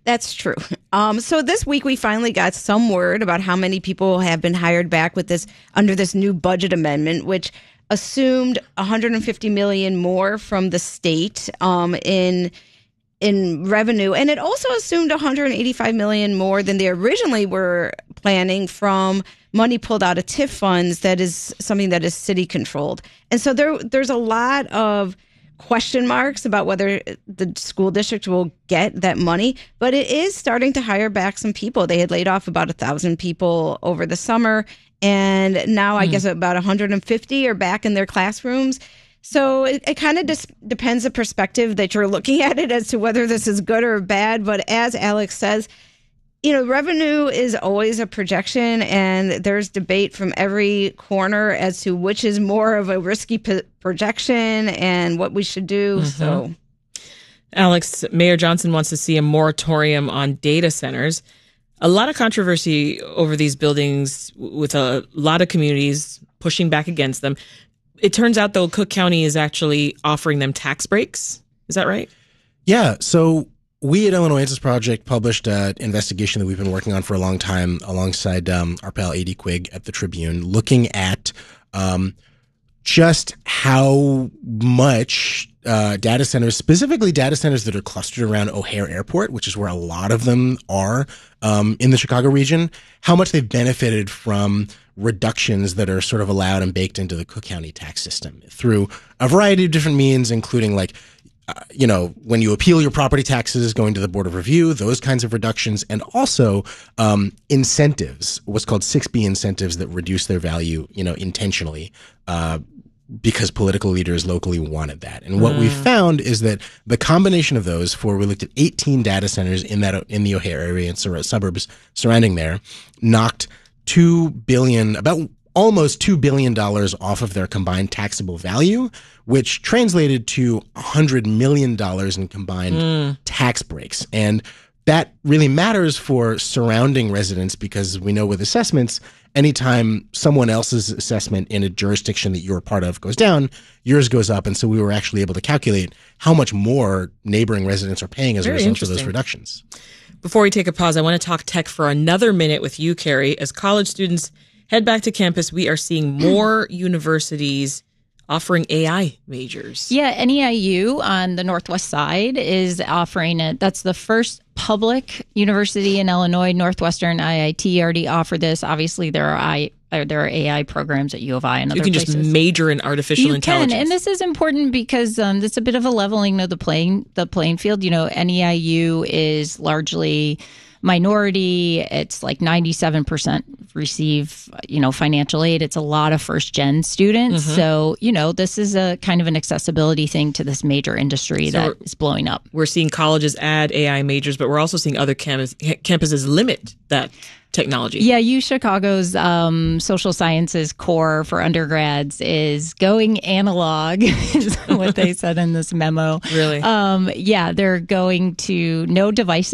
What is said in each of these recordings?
That's true. So this week we finally got some word about how many people have been hired back with this under this new budget amendment, which assumed $150 million more from the state in revenue, and it also assumed $185 million more than they originally were planning from money pulled out of TIF funds. That is something that is city controlled, and so there's a lot of question marks about whether the school district will get that money, but it is starting to hire back some people. They had laid off about 1,000 people over the summer, and now I guess about 150 are back in their classrooms. So it kind of depends the perspective that you're looking at it as to whether this is good or bad. But as Alex says, revenue is always a projection, and there's debate from every corner as to which is more of a risky projection and what we should do. Mm-hmm. So, Alex, Mayor Johnson wants to see a moratorium on data centers. A lot of controversy over these buildings with a lot of communities pushing back against them. It turns out, though, Cook County is actually offering them tax breaks. Is that right? Yeah. So we at Illinois Answers Project published an investigation that we've been working on for a long time alongside our pal A.D. Quigg at the Tribune, looking at just how much data centers, specifically data centers that are clustered around O'Hare Airport, which is where a lot of them are in the Chicago region, how much they've benefited from reductions that are sort of allowed and baked into the Cook County tax system through a variety of different means, including when you appeal your property taxes, going to the Board of Review, those kinds of reductions, and also incentives, what's called 6B incentives that reduce their value, intentionally, because political leaders locally wanted that. And what we found is that the combination of those, we looked at 18 data centers in the O'Hare area and suburbs surrounding there, knocked about almost $2 billion off of their combined taxable value, which translated to $100 million in combined tax breaks. And that really matters for surrounding residents, because we know with assessments, anytime someone else's assessment in a jurisdiction that you're a part of goes down, yours goes up. And so we were actually able to calculate how much more neighboring residents are paying as a result of those reductions. Before we take a pause, I want to talk tech for another minute with you, Carrie. As college students head back to campus, we are seeing more universities offering AI majors. Yeah, NEIU on the Northwest side is offering it. That's the first public university in Illinois. Northwestern IIT already offered this. Obviously, there are AI programs at U of I and other places. You can just major in artificial intelligence. And this is important because it's a bit of a leveling of the playing field. NEIU is largely minority. It's like 97% receive, financial aid. It's a lot of first gen students. So, this is a kind of an accessibility thing to this major industry that is blowing up. We're seeing colleges add AI majors, but we're also seeing other campuses limit that technology. Yeah, Chicago's social sciences core for undergrads is going analog, is what they said in this memo. Really? Yeah, they're going to no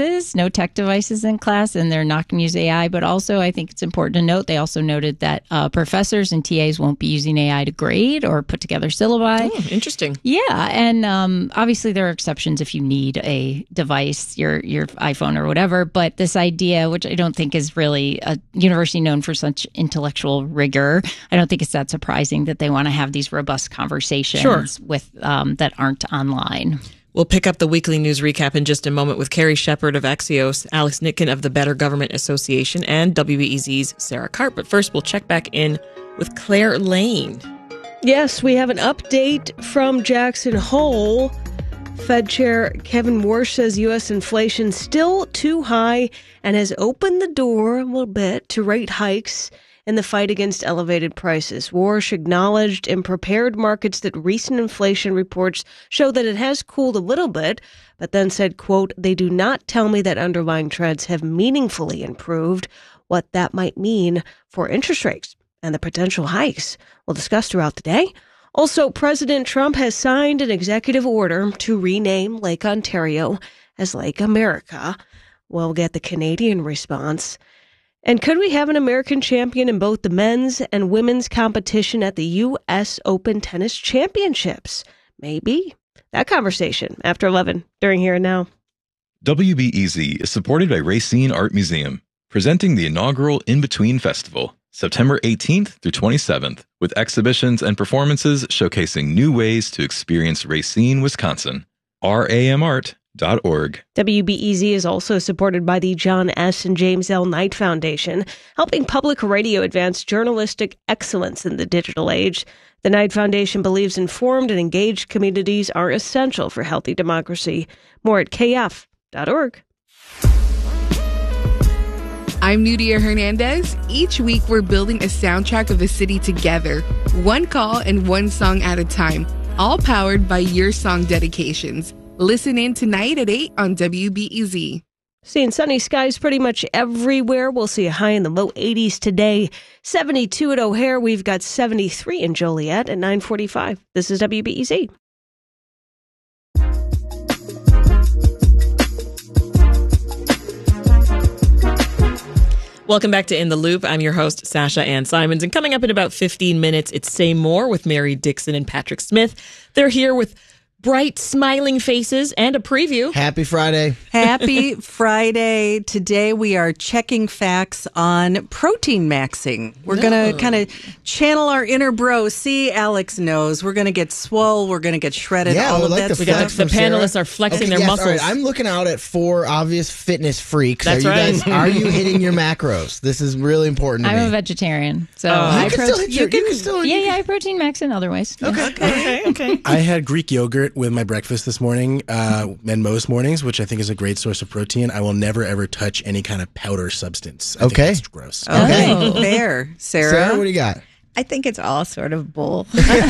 tech devices in class, and they're not going to use AI. But also, I think it's important to note, they also noted that professors and TAs won't be using AI to grade or put together syllabi. Oh, interesting. Yeah, and obviously there are exceptions if you need a device, your iPhone or whatever. But this idea, which I don't think is really a university known for such intellectual rigor, I don't think it's that surprising that they want to have these robust conversations with that aren't online. We'll pick up the weekly news recap in just a moment with Carrie Shepard of Axios, Alex Nitkin of the Better Government Association, and WBEZ's Sarah Karp. But first, we'll check back in with Claire Lane. Yes, we have an update from Jackson Hole. Fed Chair Kevin Warsh says U.S. inflation still too high and has opened the door a little bit to rate hikes in the fight against elevated prices. Warsh acknowledged in prepared markets that recent inflation reports show that it has cooled a little bit, but then said, quote, "They do not tell me that underlying trends have meaningfully improved. What that might mean for interest rates and the potential hikes we'll discuss throughout the day." Also, President Trump has signed an executive order to rename Lake Ontario as Lake America. We'll get the Canadian response. And could we have an American champion in both the men's and women's competition at the U.S. Open Tennis Championships? Maybe. That conversation after 11 during Here and Now. WBEZ is supported by Racine Art Museum, presenting the inaugural In Between Festival, September 18th through 27th, with exhibitions and performances showcasing new ways to experience Racine, Wisconsin. ramart.org. WBEZ is also supported by the John S. and James L. Knight Foundation, helping public radio advance journalistic excellence in the digital age. The Knight Foundation believes informed and engaged communities are essential for healthy democracy. More at kf.org. I'm Nudia Hernandez. Each week, we're building a soundtrack of a city together, one call and one song at a time, all powered by your song dedications. Listen in tonight at 8 on WBEZ. Seeing sunny skies pretty much everywhere. We'll see a high in the low 80s today. 72 at O'Hare. We've got 73 in Joliet at 9:45. This is WBEZ. Welcome back to In the Loop. I'm your host, Sasha Ann Simons. And coming up in about 15 minutes, it's Say More with Mary Dixon and Patrick Smith. They're here with bright, smiling faces and a preview. Happy Friday. Happy Friday. Today we are checking facts on protein maxing. We're going to kind of channel our inner bro. See, Alex knows. We're going to get swole. We're going to get shredded. Yeah, all of like that the stuff. The panelists are flexing their yes, muscles. all right. I'm looking out at 4 obvious fitness freaks. That's Are you hitting your macros? This is really important to me. I'm a vegetarian, so You I can still hit your, you can still I protein max in other ways. Okay. I had Greek yogurt with my breakfast this morning, and most mornings, which I think is a great source of protein. I will never ever touch any kind of powder substance. I think Okay. it's gross. Okay. Oh, fair. Sarah, what do you got? I think it's all sort of bull. Protein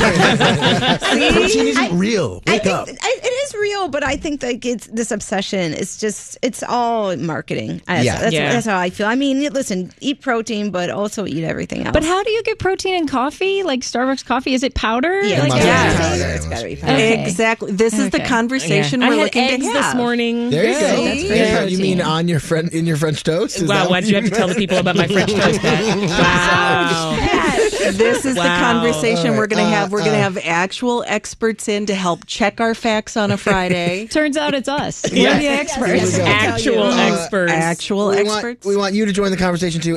isn't real. Wake up. It is real, but I think like it's this obsession. It's all marketing. That's how I feel. I mean, listen, eat protein, but also eat everything else. But how do you get protein in coffee? Like Starbucks coffee? Is it powder? Yeah, Like, must be yeah. powder. It's got to be Okay. powder. Exactly. This is the Okay. conversation I we're had looking eggs to this have. morning. There you go. That's Yeah, protein. you mean on your in your French toast? Is Wow, that why'd you have to tell the people about my French toast, Pat? Wow. This is the Wow. conversation All right. we're going to have. We're going to have actual experts in to help check our facts on a Friday. Turns out it's us. Yes. We're the experts. Here we go. Actual experts. Actual experts. We want you to join the conversation too.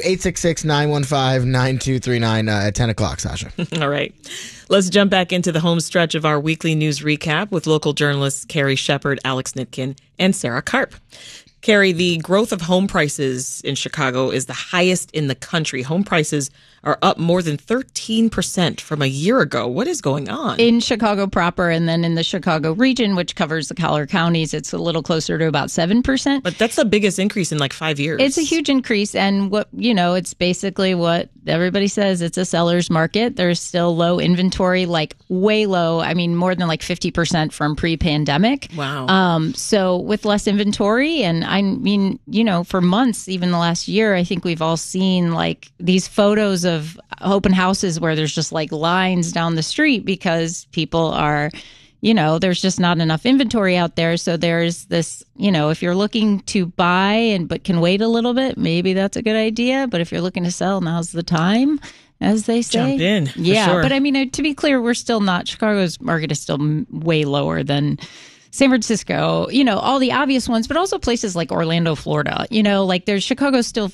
866-915-9239 at 10 o'clock, Sasha. All right. Let's jump back into the home stretch of our weekly news recap with local journalists Carrie Shepard, Alex Nitkin, and Sarah Karp. Carrie, the growth of home prices in Chicago is the highest in the country. Home prices are up more than 13% from a year ago. What is going on? In Chicago proper, and then in the Chicago region, which covers the Collier counties, it's a little closer to about 7%. But that's the biggest increase in like 5 years. It's a huge increase, and it's basically what everybody says. It's a seller's market. There's still low inventory, like way low. I mean, more than like 50% from pre-pandemic. Wow. So with less inventory, and I mean, for months, even the last year, I think we've all seen like these photos of open houses where there's just like lines down the street because people are, there's just not enough inventory out there. So there's this, if you're looking to buy but can wait a little bit, maybe that's a good idea. But if you're looking to sell, now's the time, as they say. Jump in. For Yeah. sure. But I mean, to be clear, we're still not, Chicago's market is still way lower than San Francisco, all the obvious ones, but also places like Orlando, Florida, like there's Chicago's still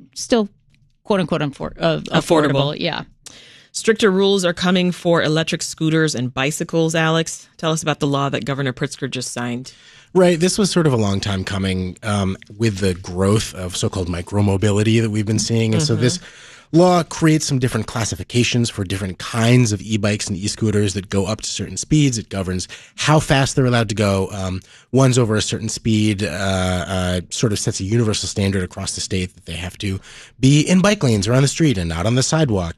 quote unquote affordable. Yeah. Stricter rules are coming for electric scooters and bicycles, Alex. Tell us about the law that Governor Pritzker just signed. Right. This was sort of a long time coming with the growth of so-called micromobility that we've been seeing. And so this law creates some different classifications for different kinds of e-bikes and e-scooters that go up to certain speeds. It governs how fast they're allowed to go. Ones over a certain speed sort of sets a universal standard across the state that they have to be in bike lanes or on the street and not on the sidewalk.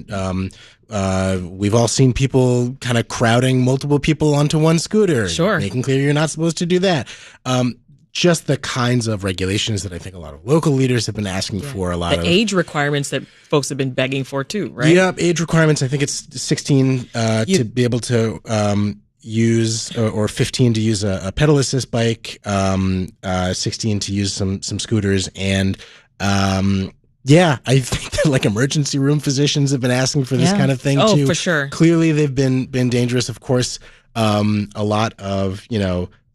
We've all seen people kind of crowding multiple people onto one scooter. Sure. Making clear you're not supposed to do that. Just the kinds of regulations that I think a lot of local leaders have been asking for. The age requirements that folks have been begging for too, right? Yep, age requirements. I think it's 16 to be able to use, or 15 to use a pedal assist bike, 16 to use some scooters, and yeah, I think that like emergency room physicians have been asking for this kind of thing too. For sure. Clearly, they've been dangerous. Of course, a lot of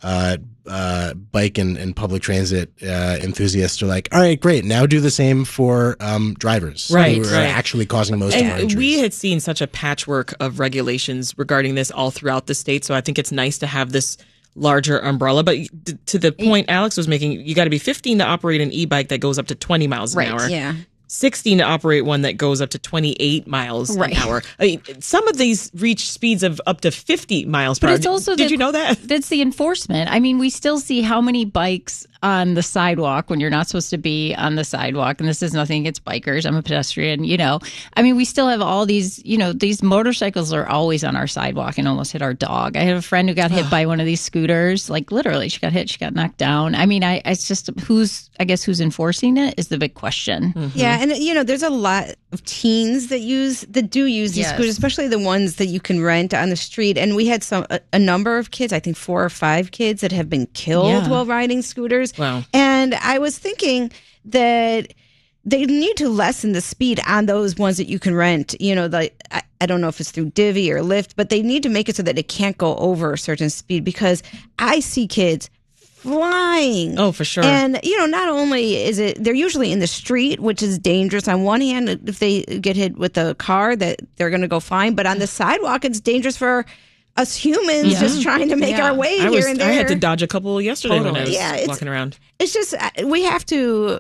bike and public transit enthusiasts are like, all right, great. Now do the same for drivers who are actually causing most of our injuries. We had seen such a patchwork of regulations regarding this all throughout the state. So I think it's nice to have this larger umbrella. But to the point Alex was making, you got to be 15 to operate an e-bike that goes up to 20 miles an hour. Yeah. 16 to operate one that goes up to 28 miles an hour. I mean, some of these reach speeds of up to 50 miles per hour. It's also Did you know that? That's the enforcement. I mean, we still see how many bikes on the sidewalk when you're not supposed to be on the sidewalk. And this is nothing against bikers. I'm a pedestrian, I mean, we still have all these, these motorcycles are always on our sidewalk and almost hit our dog. I have a friend who got hit by one of these scooters. Like literally, she got hit, she got knocked down. I mean, it's just who's enforcing it is the big question. Mm-hmm. Yeah. And, there's a lot of teens that do use these scooters, especially the ones that you can rent on the street. And we had a number of kids, I think 4 or 5 kids that have been killed while riding scooters. Wow. And I was thinking that they need to lessen the speed on those ones that you can rent. I don't know if it's through Divvy or Lyft, but they need to make it so that it can't go over a certain speed, because I see kids flying. Oh, for sure. And, not only is they're usually in the street, which is dangerous on one hand. If they get hit with a car, that they're going to go flying. But on the sidewalk, it's dangerous for us humans just trying to make our way here and there. I had to dodge a couple yesterday when I was walking around. It's just, we have to,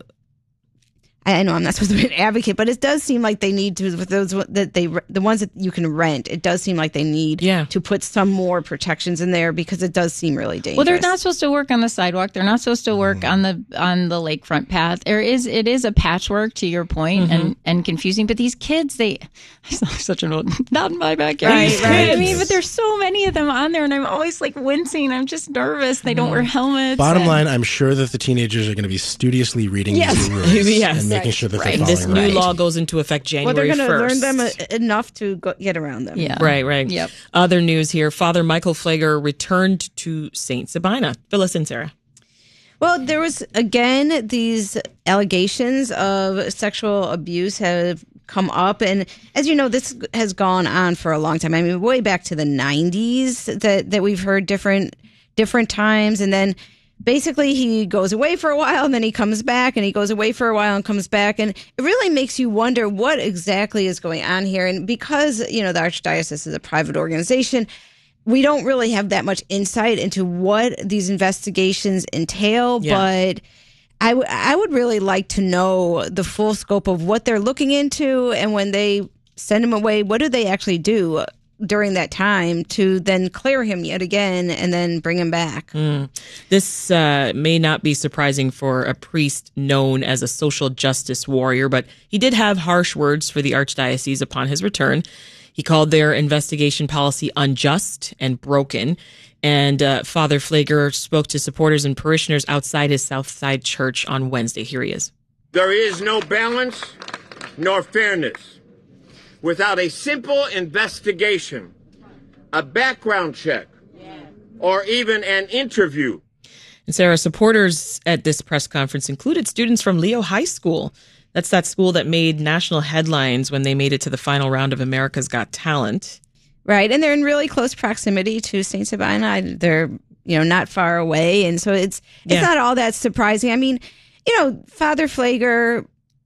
I know I'm not supposed to be an advocate, but it does seem like they need to, with those the ones that you can rent, it does seem like they need to put some more protections in there, because it does seem really dangerous. Well, they're not supposed to work on the sidewalk. They're not supposed to work on the lakefront path. It is a patchwork, to your point, and confusing. But these kids, I sound like such an old, not in my backyard. Right. I mean, but there's so many of them on there, and I'm always like wincing. I'm just nervous. They don't wear helmets. Bottom line, I'm sure that the teenagers are going to be studiously reading these new rules and making sure that they're following this new law goes into effect January 1st. Well, they're going to learn them enough to get around them. Yeah. Right. Yep. Other news here. Father Michael Pfleger returned to St. Sabina. Fill us in, Sarah. Well, there was, again, these allegations of sexual abuse have come up. And as you know, this has gone on for a long time. I mean, way back to the 90s that we've heard different times. And then basically he goes away for a while and then he comes back, and he goes away for a while and comes back. And it really makes you wonder what exactly is going on here. And because, the Archdiocese is a private organization, we don't really have that much insight into what these investigations entail. But I would really like to know the full scope of what they're looking into, and when they send him away, what do they actually do during that time to then clear him yet again and then bring him back. This may not be surprising for a priest known as a social justice warrior, but he did have harsh words for the Archdiocese upon his return. He called their investigation policy unjust and broken. And Father Pfleger spoke to supporters and parishioners outside his Southside Church on Wednesday. Here he is. There is no balance nor fairness without a simple investigation, a background check, or even an interview. And Sarah, supporters at this press conference included students from Leo High School. That's that school that made national headlines when they made it to the final round of America's Got Talent. Right, and they're in really close proximity to St. Sabina. They're, not far away, and so it's not all that surprising. I mean, Father Pfleger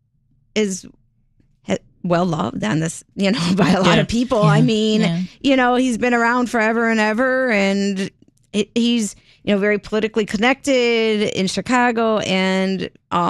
is well loved on this, by a lot of people. I mean, he's been around forever and ever, and he's, very politically connected in Chicago, and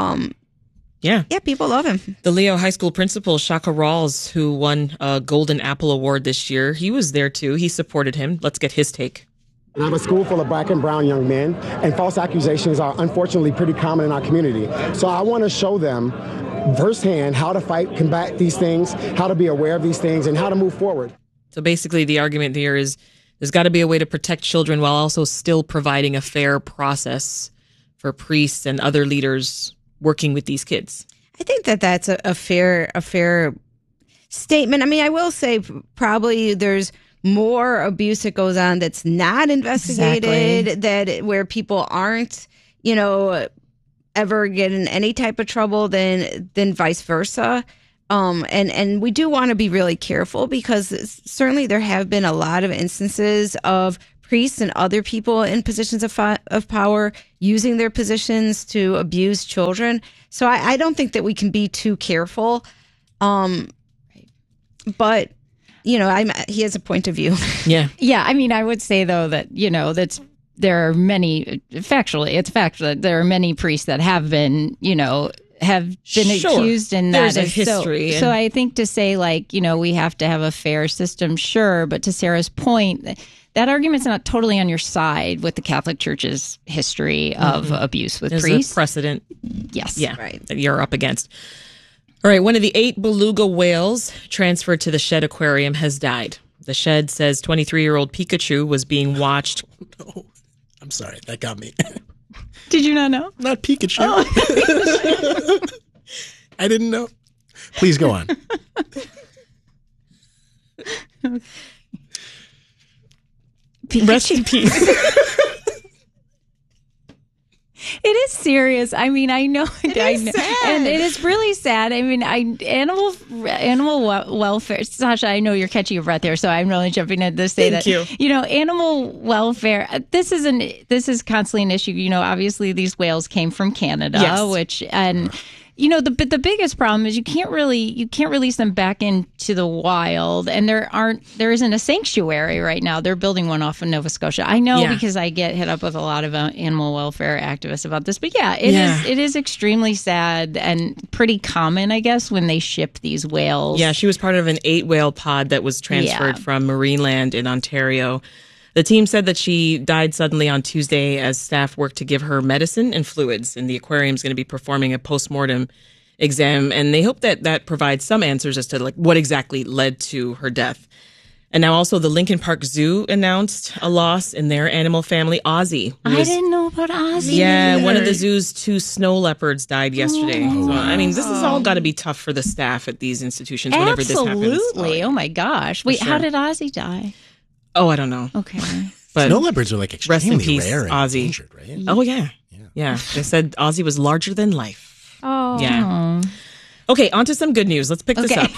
people love him. The Leo High School principal, Shaka Rawls, who won a Golden Apple Award this year, he was there too. He supported him. Let's get his take. I'm a school full of black and brown young men, and false accusations are unfortunately pretty common in our community. So I want to show them firsthand how to combat these things, how to be aware of these things, and how to move forward. So basically the argument here is there's got to be a way to protect children while also still providing a fair process for priests and other leaders working with these kids. I think that's a fair statement. I mean, I will say probably there's more abuse that goes on that's not investigated, where people aren't, ever get in any type of trouble than vice versa. And we do want to be really careful, because certainly there have been a lot of instances of priests and other people in positions of power using their positions to abuse children. So I don't think that we can be too careful. But, he has a point of view. Yeah. Yeah. I mean, I would say, though, that, there are many, it's factual that there are many priests that have been, accused in that. There's a history. So I think to say, we have to have a fair system, sure. But to Sarah's point, that argument's not totally on your side with the Catholic Church's history of abuse with There's priests. a precedent. Yes. Yeah, right. That you're up against. All right, one of the 8 beluga whales transferred to the Shed Aquarium has died. The Shed says 23-year-old Pikachu was being watched. No, I'm sorry. That got me. Did you not know? Not Pikachu. Oh. I didn't know. Please go on. Rest in peace. It is serious. I mean, I know. It is sad. And it is really sad. I mean, animal welfare. Sasha, I know you're catching your breath there, so I'm really jumping in to say Thank you. Animal welfare. This is constantly an issue. Obviously these whales came from Canada, Yes. The biggest problem is you can't release them back into the wild, and there isn't a sanctuary right now. They're building one off in Nova Scotia. I know because I get hit up with a lot of animal welfare activists about this, but it is extremely sad and pretty common, I guess, when they ship these whales. Yeah, she was part of an 8 whale pod that was transferred from Marineland in Ontario. The team said that she died suddenly on Tuesday as staff worked to give her medicine and fluids, and the aquarium is going to be performing a postmortem exam, and they hope that provides some answers as to what exactly led to her death. And now also the Lincoln Park Zoo announced a loss in their animal family, Ozzy. I didn't know about Ozzy. Yeah, one of the zoo's 2 snow leopards died yesterday. So, I mean, this has all got to be tough for the staff at these institutions whenever this happens. Absolutely. Oh my gosh. Wait, how did Ozzy die? Oh, I don't know. Okay. But snow leopards are rest extremely in peace, rare and Ozzy. endangered, right? Oh, yeah. They said Ozzy was larger than life. Oh. Yeah. Okay, on to some good news. Let's pick this up.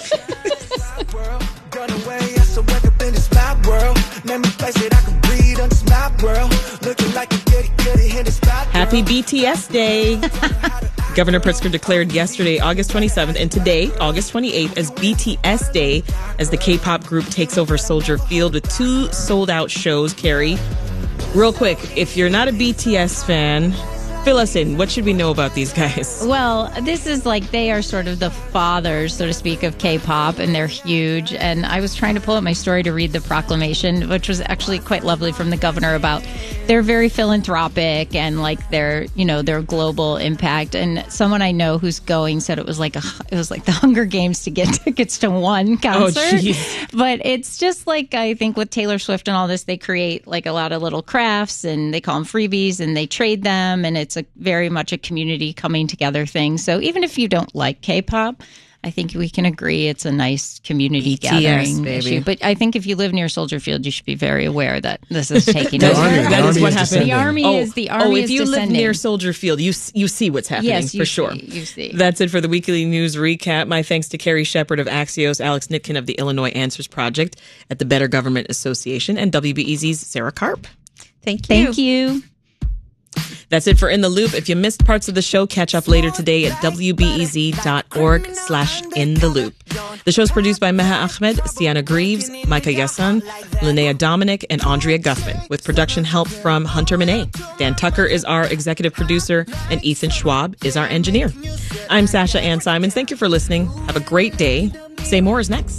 Happy BTS Day. Governor Pritzker declared yesterday, August 27th, and today, August 28th, as BTS Day, as the K-pop group takes over Soldier Field with 2 sold-out shows. Carrie, real quick, if you're not a BTS fan, fill us in. What should we know about these guys? Well, this is they are sort of the fathers, so to speak, of K-pop, and they're huge. And I was trying to pull up my story to read the proclamation, which was actually quite lovely from the governor about they're very philanthropic and their global impact. And someone I know who's going said it was like the Hunger Games to get tickets to one concert. But it's just I think with Taylor Swift and all this, they create a lot of little crafts, and they call them freebies, and they trade them, and it's very much a community coming together thing. So even if you don't like K-pop, I think we can agree it's a nice community gathering issue. But I think if you live near Soldier Field, you should be very aware that this is taking over. That is what happened. The army is if you live near Soldier Field, you see what's happening for sure. You see. That's it for the weekly news recap. My thanks to Carrie Shepard of Axios, Alex Nitkin of the Illinois Answers Project at the Better Government Association, and WBEZ's Sarah Karp. Thank you. Thank you. That's it for In the Loop. If you missed parts of the show, catch up later today at wbez.org/intheloop. The show's produced by Meha Ahmed, Sienna Greaves, Micah Yassan, Linnea Dominic, and Andrea Guffman, with production help from Hunter Monet. Dan Tucker is our executive producer, and Ethan Schwab is our engineer. I'm Sasha Ann Simons. Thank you for listening. Have a great day. Say More is next.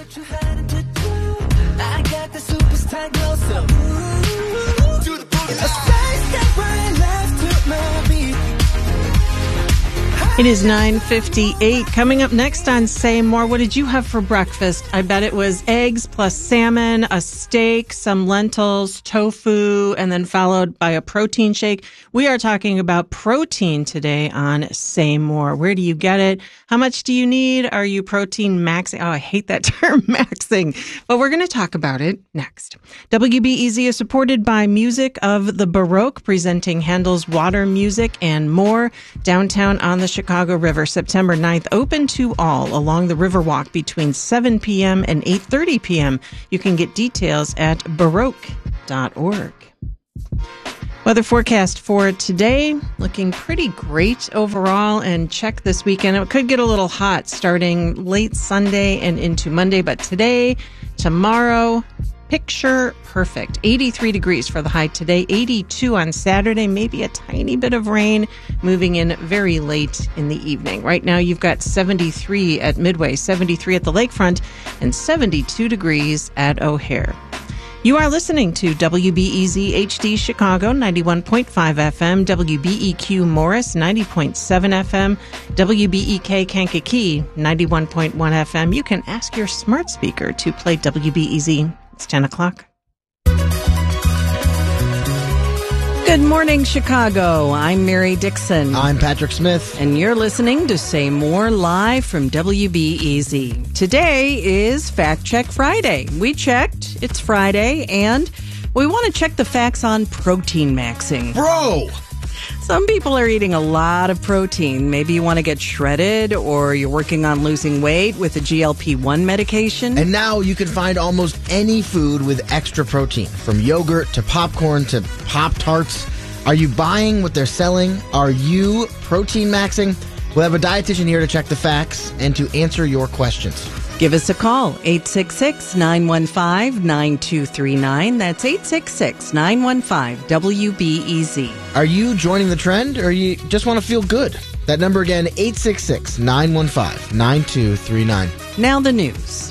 It is 9:58. Coming up next on Say More, what did you have for breakfast? I bet it was eggs plus salmon, a steak, some lentils, tofu, and then followed by a protein shake. We are talking about protein today on Say More. Where do you get it? How much do you need? Are you protein maxing? Oh, I hate that term, maxing. But we're going to talk about it next. WBEZ is supported by Music of the Baroque, presenting Handel's Water Music and more downtown on the Chicago River, September 9th, open to all along the Riverwalk between 7 p.m. and 8:30 p.m. You can get details at Baroque weather.org. Weather forecast for today, looking pretty great overall, and check this weekend. It could get a little hot starting late Sunday and into Monday, but today, tomorrow, picture perfect. 83 degrees for the high today, 82 on Saturday, maybe a tiny bit of rain moving in very late in the evening. Right now, you've got 73 at Midway, 73 at the lakefront, and 72 degrees at O'Hare. You are listening to WBEZ HD Chicago 91.5 FM, WBEQ Morris 90.7 FM, WBEK Kankakee 91.1 FM. You can ask your smart speaker to play WBEZ. It's 10 o'clock. Good morning, Chicago. I'm Mary Dixon. I'm Patrick Smith. And you're listening to Say More live from WBEZ. Today is Fact Check Friday. We checked. It's Friday, and we want to check the facts on protein maxing. Bro! Some people are eating a lot of protein. Maybe you want to get shredded, or you're working on losing weight with a GLP-1 medication. And now you can find almost any food with extra protein, from yogurt to popcorn to Pop-Tarts. Are you buying what they're selling? Are you protein maxing? We'll have a dietitian here to check the facts and to answer your questions. Give us a call, 866-915-9239. That's 866-915-WBEZ. Are you joining the trend, or you just want to feel good? That number again, 866-915-9239. Now the news.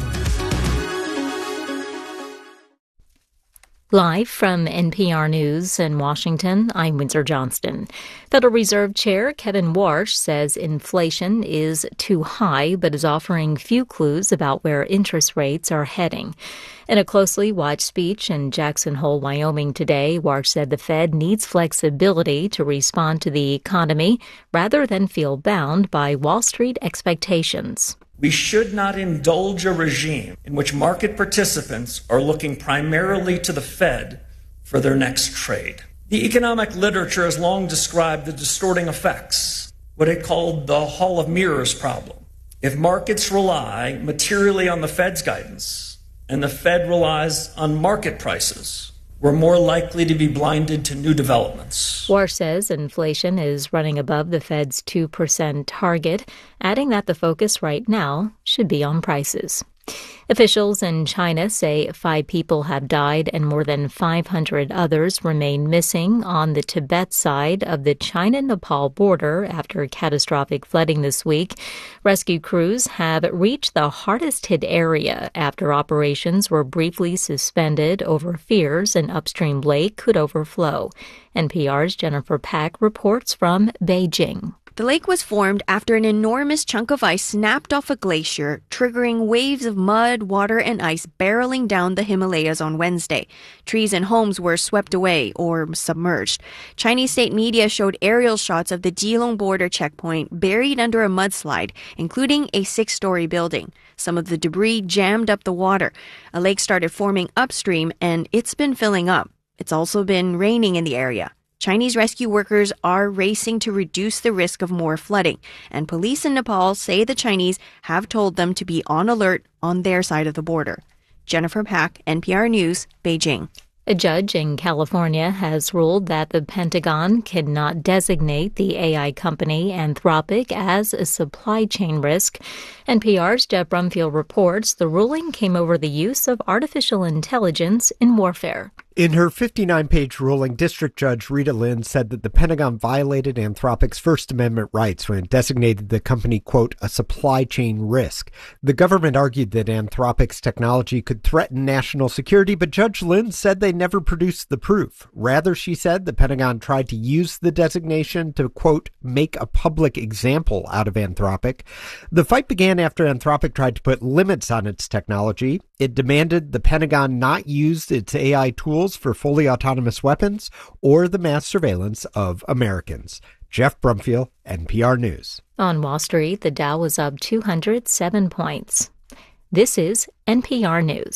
Live from NPR News in Washington, I'm Windsor Johnston. Federal Reserve Chair Kevin Warsh says inflation is too high, but is offering few clues about where interest rates are heading. In a closely watched speech in Jackson Hole, Wyoming today, Warsh said the Fed needs flexibility to respond to the economy rather than feel bound by Wall Street expectations. We should not indulge a regime in which market participants are looking primarily to the Fed for their next trade. The economic literature has long described the distorting effects, what it called the Hall of Mirrors problem. If markets rely materially on the Fed's guidance and the Fed relies on market prices, we're more likely to be blinded to new developments. Warsh says inflation is running above the Fed's 2% target, adding that the focus right now should be on prices. Officials in China say 5 people have died and more than 500 others remain missing on the Tibet side of the China-Nepal border after catastrophic flooding this week. Rescue crews have reached the hardest-hit area after operations were briefly suspended over fears an upstream lake could overflow. NPR's Jennifer Pack reports from Beijing. The lake was formed after an enormous chunk of ice snapped off a glacier, triggering waves of mud, water, and ice barreling down the Himalayas on Wednesday. Trees and homes were swept away or submerged. Chinese state media showed aerial shots of the Jilong border checkpoint buried under a mudslide, including a 6-story building. Some of the debris jammed up the water. A lake started forming upstream, and it's been filling up. It's also been raining in the area. Chinese rescue workers are racing to reduce the risk of more flooding, and police in Nepal say the Chinese have told them to be on alert on their side of the border. Jennifer Pack, NPR News, Beijing. A judge in California has ruled that the Pentagon cannot designate the AI company Anthropic as a supply chain risk. NPR's Jeff Brumfield reports the ruling came over the use of artificial intelligence in warfare. In her 59-page ruling, District Judge Rita Lynn said that the Pentagon violated Anthropic's First Amendment rights when it designated the company, quote, a supply chain risk. The government argued that Anthropic's technology could threaten national security, but Judge Lynn said they never produced the proof. Rather, she said, the Pentagon tried to use the designation to, quote, make a public example out of Anthropic. The fight began after Anthropic tried to put limits on its technology. It demanded the Pentagon not use its AI tools for fully autonomous weapons or the mass surveillance of Americans. Jeff Brumfield, NPR News. On Wall Street, the Dow was up 207 points. This is NPR News.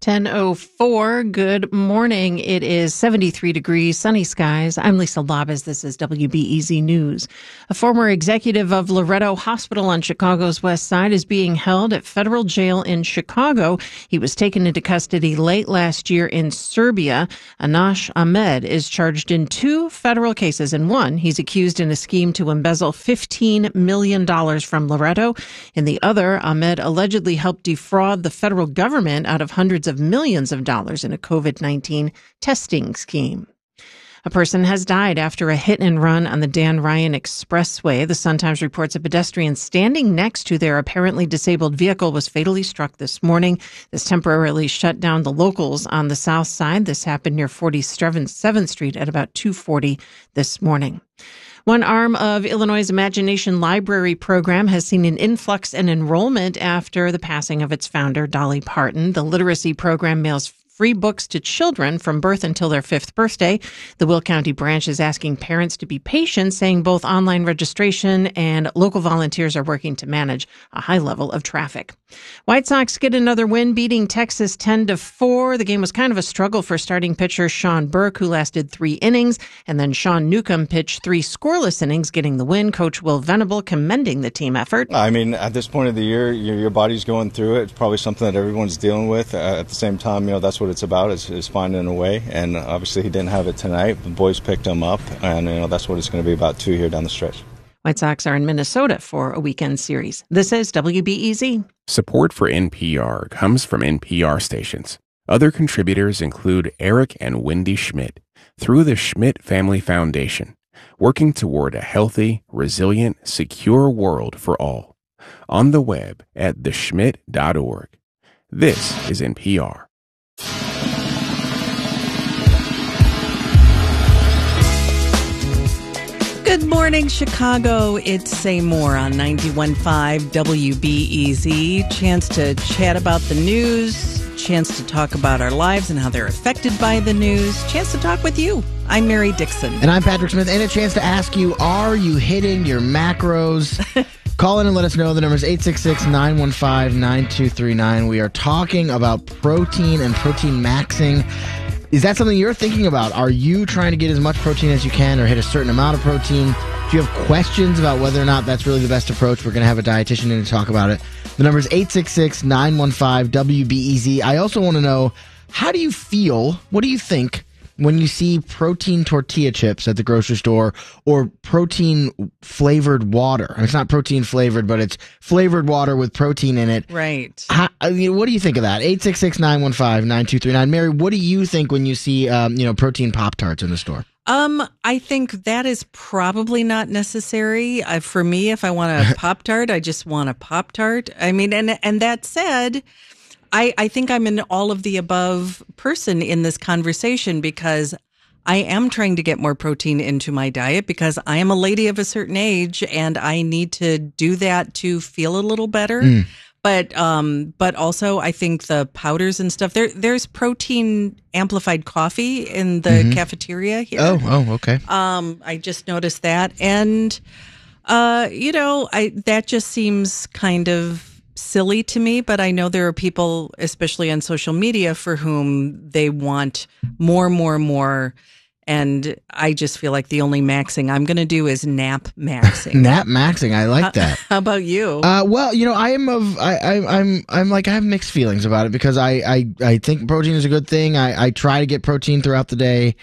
10:04. Good morning. It is 73 degrees, sunny skies. I'm Lisa Labas. This is WBEZ News. A former executive of Loretto Hospital on Chicago's West Side is being held at federal jail in Chicago. He was taken into custody late last year in Serbia. Anash Ahmed is charged in 2 federal cases. In one, he's accused in a scheme to embezzle $15 million from Loretto. In the other, Ahmed allegedly helped defraud the federal government out of hundreds of millions of dollars in a COVID-19 testing scheme. A person has died after a hit and run on the Dan Ryan Expressway. The Sun-Times reports a pedestrian standing next to their apparently disabled vehicle was fatally struck this morning. This temporarily shut down the locals on the south side. This happened near 47th Street at about 2:40 this morning. One arm of Illinois' Imagination Library program has seen an influx in enrollment after the passing of its founder, Dolly Parton. The literacy program mails free books to children from birth until their 5th birthday. The Will County branch is asking parents to be patient, saying both online registration and local volunteers are working to manage a high level of traffic. White Sox get another win, beating Texas 10-4. The game was kind of a struggle for starting pitcher Sean Burke, who lasted 3 innings, and then Sean Newcomb pitched 3 scoreless innings, getting the win. Coach Will Venable commending the team effort. I mean, at this point of the year, your body's going through it. It's probably something that everyone's dealing with. At the same time, that's what it's about, is finding a way. And obviously he didn't have it tonight. The boys picked him up, and that's what it's going to be about 2 here down the stretch. White Sox are in Minnesota for a weekend series. This is WBEZ. Support for NPR comes from NPR stations. Other contributors include Eric and Wendy Schmidt through the Schmidt Family Foundation, working toward a healthy, resilient, secure world for all. On the web at theschmidt.org. This is NPR. Good morning, Chicago. It's Say More on 91.5 WBEZ. Chance to chat about the news, chance to talk about our lives and how they're affected by the news, chance to talk with you. I'm Mary Dixon. And I'm Patrick Smith, and a chance to ask you, are you hitting your macros? Call in and let us know. The number is 866-915-9239. We are talking about protein and protein maxing. Is that something you're thinking about? Are you trying to get as much protein as you can or hit a certain amount of protein? Do you have questions about whether or not that's really the best approach? We're going to have a dietitian in to talk about it. The number is 866-915-WBEZ. I also want to know, how do you feel? What do you think when you see protein tortilla chips at the grocery store or protein flavored water? I mean, it's not protein flavored, but it's flavored water with protein in it. Right. What do you think of that? 866-915-9239. Mary, what do you think when you see, protein Pop-Tarts in the store? I think that is probably not necessary. For me, if I want a Pop-Tart, I just want a Pop-Tart. I mean, and that said, I think I'm an all of the above person in this conversation because I am trying to get more protein into my diet because I am a lady of a certain age and I need to do that to feel a little better. But also I think the powders and stuff, there's protein amplified coffee in the cafeteria here. Oh, okay. I just noticed that. And, that just seems kind of silly to me, but I know there are people, especially on social media, for whom they want more. And I just feel like the only maxing I'm going to do is nap maxing. Nap maxing, I like that. How about you? Well, I have mixed feelings about it because I think protein is a good thing. I try to get protein throughout the day.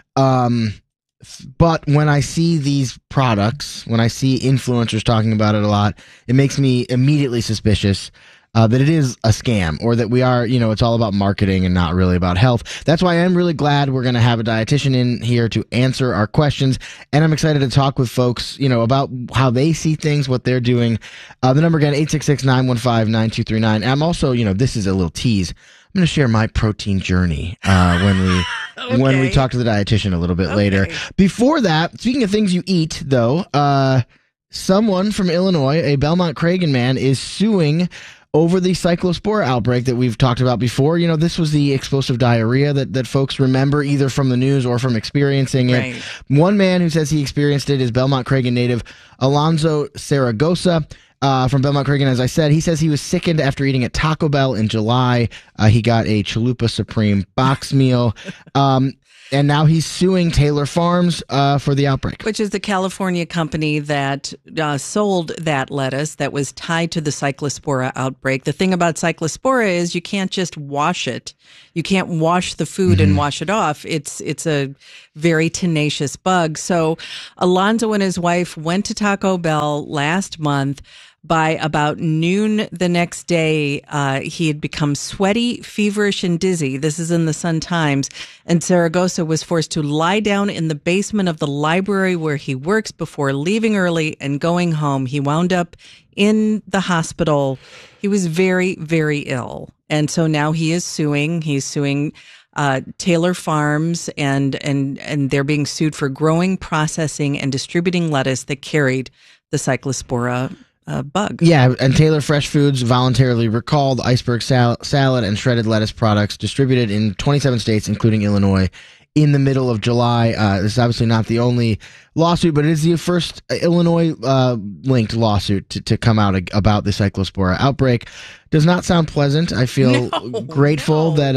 But when I see these products, when I see influencers talking about it a lot, it makes me immediately suspicious that it is a scam or that we are, it's all about marketing and not really about health. That's why I'm really glad we're going to have a dietitian in here to answer our questions. And I'm excited to talk with folks, about how they see things, what they're doing. The number again, 866-915-9239. And I'm also, this is a little tease. I'm going to share my protein journey when we talk to the dietitian a little bit later. Before that, speaking of things you eat, though, someone from Illinois, a Belmont-Cragen man, is suing over the cyclospora outbreak that we've talked about before. This was the explosive diarrhea that folks remember either from the news or from experiencing it. Right. One man who says he experienced it is Belmont-Cragen native Alonzo Saragosa. from Belmont Creek. And as I said, he says he was sickened after eating at Taco Bell in July. He got a Chalupa Supreme box meal. And now he's suing Taylor Farms for the outbreak. Which is the California company that sold that lettuce that was tied to the Cyclospora outbreak. The thing about Cyclospora is you can't just wash it. You can't wash the food and wash it off. It's a very tenacious bug. So Alonzo and his wife went to Taco Bell last month. By about noon the next day, he had become sweaty, feverish, and dizzy. This is in the Sun-Times. And Zaragoza was forced to lie down in the basement of the library where he works before leaving early and going home. He wound up in the hospital. He was very, very ill. And so now he is suing. He's suing Taylor Farms, and they're being sued for growing, processing, and distributing lettuce that carried the Cyclospora bug. Yeah, and Taylor Fresh Foods voluntarily recalled iceberg salad and shredded lettuce products distributed in 27 states, including Illinois, in the middle of July. This is obviously not the only lawsuit, but it is the first Illinois-linked lawsuit to come out about the Cyclospora outbreak. Does not sound pleasant. I feel grateful that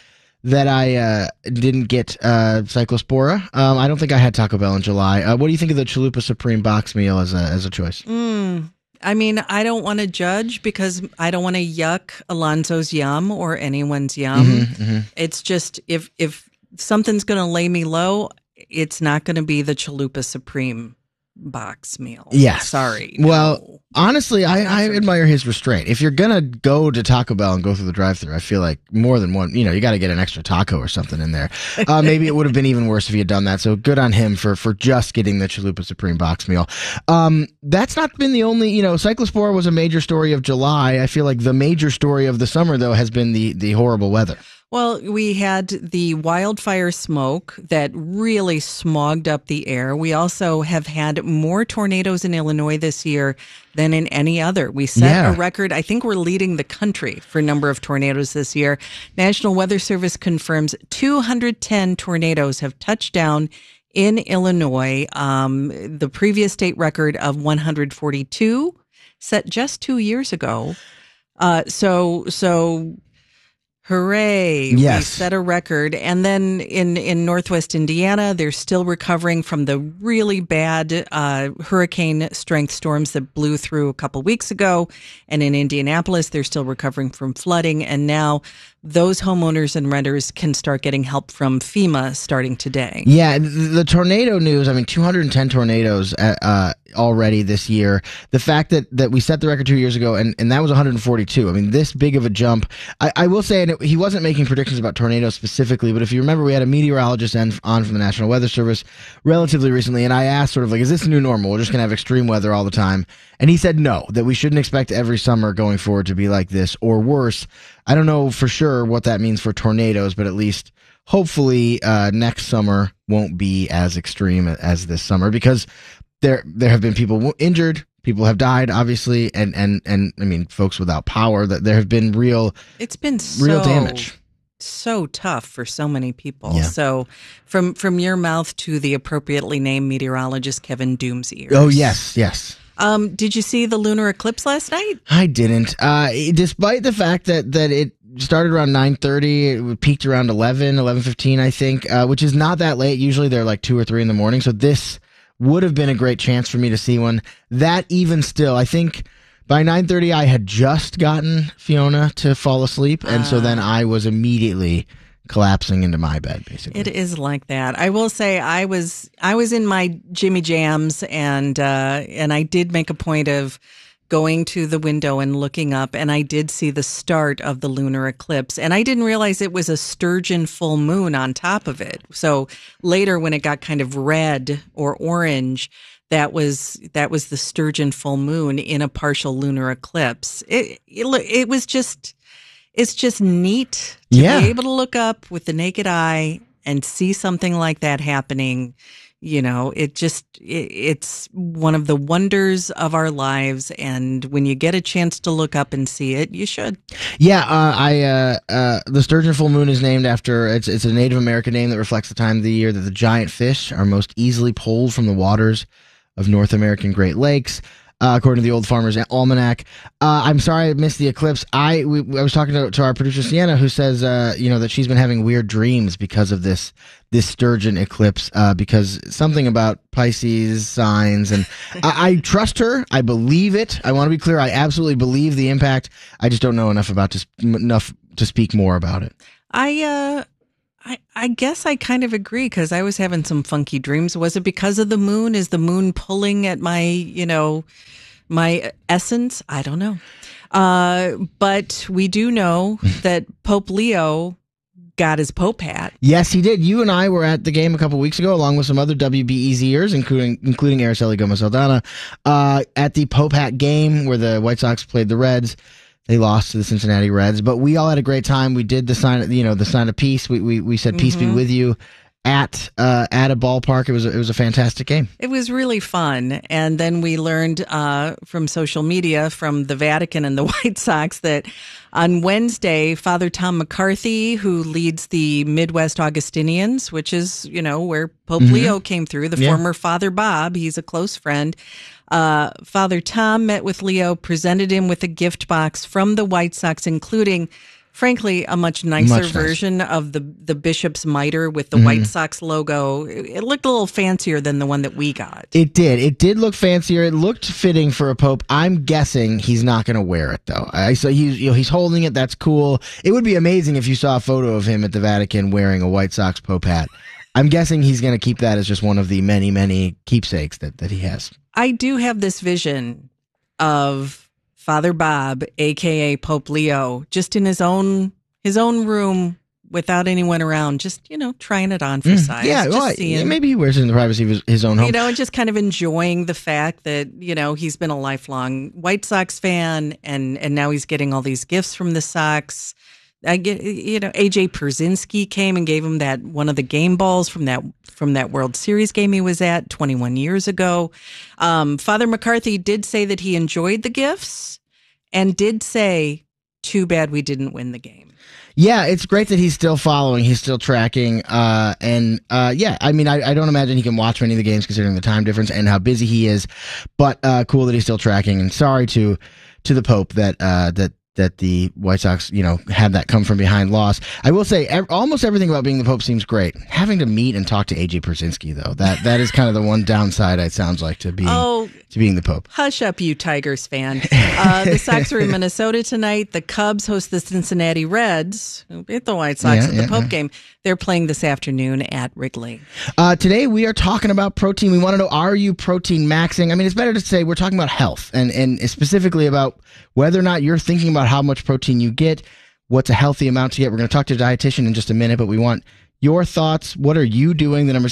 I didn't get Cyclospora. I don't think I had Taco Bell in July. What do you think of the Chalupa Supreme box meal as a choice? I mean, I don't want to judge because I don't want to yuck Alonzo's yum or anyone's yum. It's just if something's going to lay me low, it's not going to be the Chalupa Supreme box meal. Yeah. Sorry. Well, honestly, I admire his restraint. If you're going to go to Taco Bell and go through the drive-thru, I feel like more than one, you got to get an extra taco or something in there. Maybe it would have been even worse if he had done that. So good on him for just getting the Chalupa Supreme box meal. That's not been the only, Cyclospora was a major story of July. I feel like the major story of the summer, though, has been the horrible weather. Well, we had the wildfire smoke that really smogged up the air. We also have had more tornadoes in Illinois this year than in any other. We set a record. I think we're leading the country for number of tornadoes this year. National Weather Service confirms 210 tornadoes have touched down in Illinois. The previous state record of 142 set just 2 years ago. So hooray. Yes. We set a record. And then in Northwest Indiana, they're still recovering from the really bad hurricane strength storms that blew through a couple weeks ago. And in Indianapolis, they're still recovering from flooding. And now those homeowners and renters can start getting help from FEMA starting today. Yeah, the tornado news, 210 tornadoes already this year. The fact that we set the record 2 years ago, and that was 142. This big of a jump. I will say, and he wasn't making predictions about tornadoes specifically, but if you remember, we had a meteorologist on from the National Weather Service relatively recently, and I asked is this the new normal? We're just going to have extreme weather all the time. And he said no, that we shouldn't expect every summer going forward to be like this or worse. I don't know for sure what that means for tornadoes, but at least hopefully next summer won't be as extreme as this summer, because there have been people injured, people have died, obviously, and folks without power. That there have been real damage. So tough for so many people. Yeah. So from your mouth to the appropriately named meteorologist Kevin Doom's ears. Oh yes. Did you see the lunar eclipse last night? I didn't. Despite the fact that it started around 9:30, it peaked around 11:15, I think, which is not that late. Usually they're like 2 or 3 in the morning. So this would have been a great chance for me to see one. That even still, I think by 9:30 I had just gotten Fiona to fall asleep, and so then I was immediately collapsing into my bed, basically. It is like that. I will say I was in my Jimmy Jams, and I did make a point of going to the window and looking up, and I did see the start of the lunar eclipse, and I didn't realize it was a sturgeon full moon on top of it. So later, when it got kind of red or orange, that was the sturgeon full moon in a partial lunar eclipse. It was just. It's just neat to be able to look up with the naked eye and see something like that happening. It's one of the wonders of our lives. And when you get a chance to look up and see it, you should. Yeah. The sturgeon full moon is named after, it's a Native American name that reflects the time of the year that the giant fish are most easily pulled from the waters of North American Great Lakes. according to the Old Farmer's Almanac. I'm sorry I missed the eclipse. I was talking to our producer Sienna, who says that she's been having weird dreams because of this sturgeon eclipse, because something about Pisces signs, and I trust her. I believe it. I want to be clear. I absolutely believe the impact. I just don't know enough to speak more about it. I guess I kind of agree, because I was having some funky dreams. Was it because of the moon? Is the moon pulling at my, my essence? I don't know. But we do know that Pope Leo got his Pope hat. Yes, he did. You and I were at the game a couple weeks ago, along with some other WBEZers, including Araceli Gomez-Aldana, at the Pope hat game where the White Sox played the Reds. They lost to the Cincinnati Reds, but we all had a great time. We did the sign of peace. We said peace be with you at a ballpark. It was a fantastic game. It was really fun. And then we learned from social media from the Vatican and the White Sox that on Wednesday, Father Tom McCarthy, who leads the Midwest Augustinians, which is, where Pope Leo came through, the former Father Bob, he's a close friend. Father Tom met with Leo, presented him with a gift box from the White Sox, including, frankly, a much nicer version of the bishop's mitre with the White Sox logo. It looked a little fancier than the one that we got. It did. It did look fancier. It looked fitting for a pope. I'm guessing he's not going to wear it, though. So he's holding it. That's cool. It would be amazing if you saw a photo of him at the Vatican wearing a White Sox pope hat. I'm guessing he's going to keep that as just one of the many, many keepsakes that he has. I do have this vision of Father Bob, a.k.a. Pope Leo, just in his own room without anyone around, just, trying it on for size. Yeah, well, maybe he wears it in the privacy of his own home. And just kind of enjoying the fact that, he's been a lifelong White Sox fan, and now he's getting all these gifts from the Sox. I get, AJ Pierzynski came and gave him one of the game balls from that World Series game he was at 21 years ago. Father McCarthy did say that he enjoyed the gifts and did say, too bad we didn't win the game. Yeah, it's great that he's still following, he's still tracking, I don't imagine he can watch many of the games considering the time difference and how busy he is, but cool that he's still tracking, and sorry to the Pope that the White Sox, had that come from behind loss. I will say almost everything about being the Pope seems great. Having to meet and talk to AJ Pierzynski, though, that is kind of the one downside, it sounds like, to being the Pope. Hush up, you Tigers fan. The Sox are in Minnesota tonight. The Cubs host the Cincinnati Reds, who beat the White Sox at the Pope game. They're playing this afternoon at Wrigley. Today we are talking about protein. We want to know, are you protein maxing? I mean, it's better to say we're talking about health and specifically about whether or not you're thinking about how much protein you get, what's a healthy amount to get. We're going to talk to a dietitian in just a minute, but we want your thoughts. What are you doing? The number's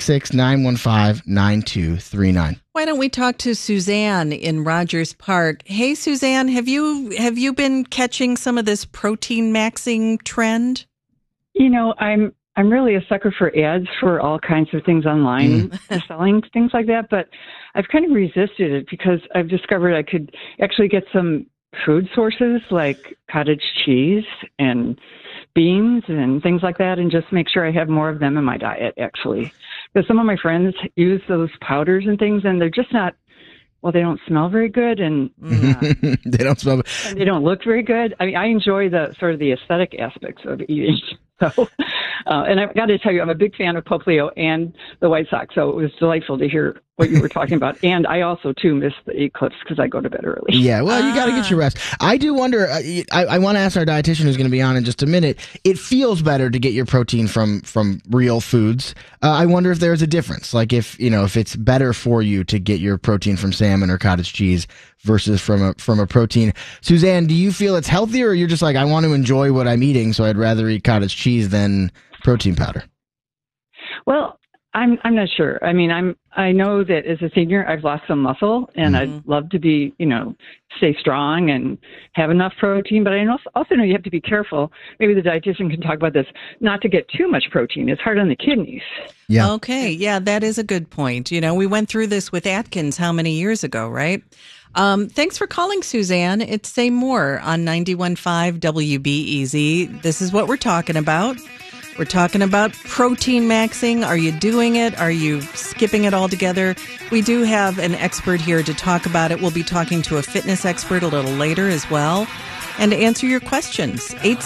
866-915-9239. Why don't we talk to Suzanne in Rogers Park? Hey, Suzanne, have you been catching some of this protein maxing trend? I'm really a sucker for ads for all kinds of things online, selling things like that, but I've kind of resisted it because I've discovered I could actually get some food sources like cottage cheese and beans and things like that, and just make sure I have more of them in my diet, actually. Because some of my friends use those powders and things, and they're just not, they don't smell very good, and they don't smell, and they don't look very good. I mean, I enjoy the sort of the aesthetic aspects of eating. So, and I've got to tell you, I'm a big fan of Pope Leo and the White Sox, so it was delightful to hear what you were talking about. And I also, too, missed the eclipse because I go to bed early. Yeah, well, you got to get your rest. I do wonder, I want to ask our dietitian who's going to be on in just a minute, it feels better to get your protein from real foods. I wonder if there's a difference, like if it's better for you to get your protein from salmon or cottage cheese versus from a protein. Suzanne, do you feel it's healthier, or you're just like, I want to enjoy what I'm eating, so I'd rather eat cottage cheese than protein powder? Well, I'm not sure. I mean, I know that as a senior, I've lost some muscle, and I'd love to be, stay strong and have enough protein. But I also know you have to be careful. Maybe the dietitian can talk about this, not to get too much protein. It's hard on the kidneys. Yeah. Okay. Yeah, that is a good point. We went through this with Atkins how many years ago, right? Thanks for calling, Suzanne. It's Say More on 91.5 WBEZ. This is what we're talking about. We're talking about protein maxing. Are you doing it? Are you skipping it altogether? We do have an expert here to talk about it. We'll be talking to a fitness expert a little later as well. And to answer your questions,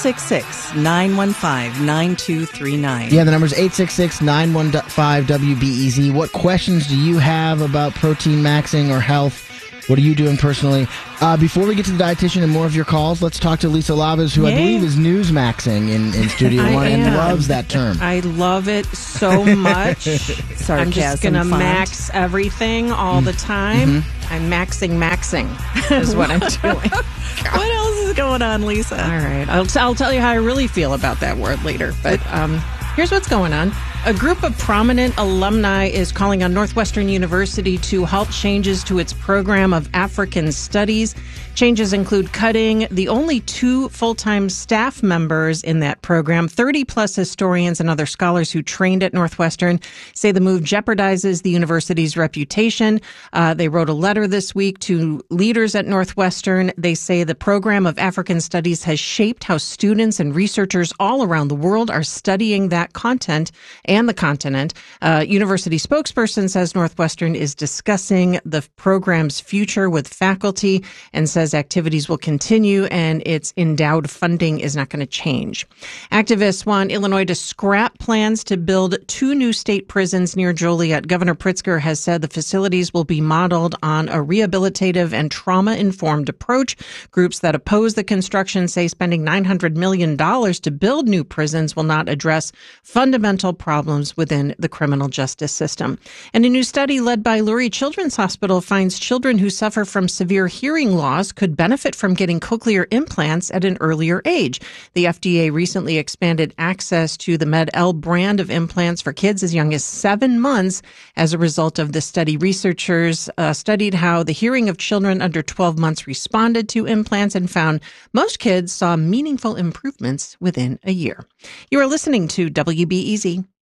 866-915-9239. Yeah, the number's 866-915-WBEZ. What questions do you have about protein maxing or health? What are you doing personally? Before we get to the dietitian and more of your calls, let's talk to Lisa Labas, who I believe is news maxing in Studio One and loves that term. I love it so much. I'm just going to max everything all the time. I'm maxing is what I'm doing. What else is going on, Lisa? All right. I'll tell you how I really feel about that word later. But here's what's going on. A group of prominent alumni is calling on Northwestern University to halt changes to its program of African studies. Changes include cutting the only 2 full-time staff members in that program. 30-plus historians and other scholars who trained at Northwestern say the move jeopardizes the university's reputation. They wrote a letter this week to leaders at Northwestern. They say the program of African studies has shaped how students and researchers all around the world are studying that content and the continent. University spokesperson says Northwestern is discussing the program's future with faculty and says activities will continue and its endowed funding is not going to change. Activists want Illinois to scrap plans to build 2 new state prisons near Joliet. Governor Pritzker has said the facilities will be modeled on a rehabilitative and trauma-informed approach. Groups that oppose the construction say spending $900 million to build new prisons will not address fundamental problems within the criminal justice system. And a new study led by Lurie Children's Hospital finds children who suffer from severe hearing loss could benefit from getting cochlear implants at an earlier age. The FDA recently expanded access to the Med-El brand of implants for kids as young as 7 months. As a result of the study, researchers studied how the hearing of children under 12 months responded to implants and found most kids saw meaningful improvements within a year. You are listening to WBEZ.